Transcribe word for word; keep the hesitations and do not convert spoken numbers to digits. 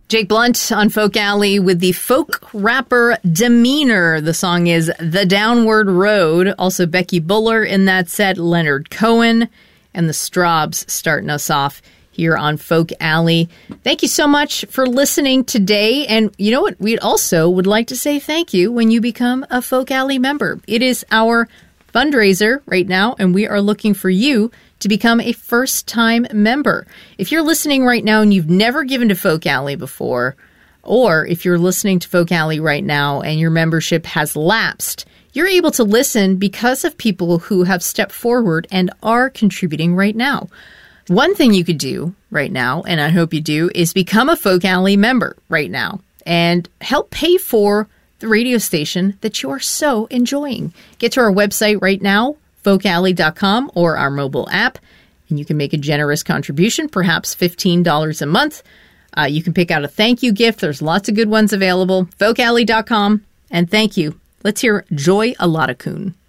Jake Blunt on Folk Alley with the folk rapper Demeanor. The song is The Downward Road. Also Becky Buller in that set, Leonard Cohen, and the Strawbs starting us off here on Folk Alley. Thank you so much for listening today. And you know what? We also would like to say thank you when you become a Folk Alley member. It is our fundraiser right now, and we are looking for you to become a first-time member. If you're listening right now and you've never given to Folk Alley before, or if you're listening to Folk Alley right now and your membership has lapsed, you're able to listen because of people who have stepped forward and are contributing right now. One thing you could do right now, and I hope you do, is become a Folk Alley member right now and help pay for the radio station that you are so enjoying. Get to our website right now, folk alley dot com, or our mobile app, and you can make a generous contribution, perhaps fifteen dollars a month. Uh, you can pick out a thank you gift. There's lots of good ones available. folk alley dot com, and thank you. Let's hear Joy Alatakoon.